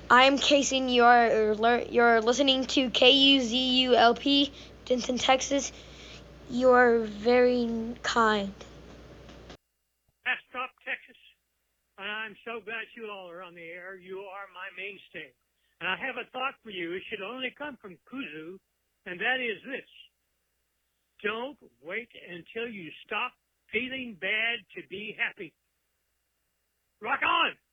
I'm Casey, and you're listening to KUZULP, Denton, Texas. You're very kind. Bastrop, Texas, and I'm so glad you all are on the air. You are my mainstay. And I have a thought for you. It should only come from Kuzu, and that is this. Don't wait until you stop feeling bad to be happy. Rock on!